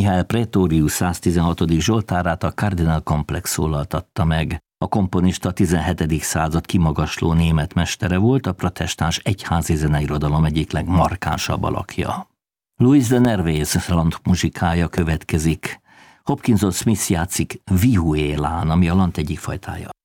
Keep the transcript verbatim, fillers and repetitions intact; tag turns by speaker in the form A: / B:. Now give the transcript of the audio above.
A: Mihály Praetorius száztizenhatodik zsoltárát a Kardinál Komplex szólaltatta meg. A komponista a tizenhetedik század kimagasló német mestere volt, a protestáns egyházi zeneirodalom egyik legmarkánsabb alakja. Louis de Nervés lant muzsikája következik. Hopkinson Smith játszik vihuélán, ami a lant egyik fajtája.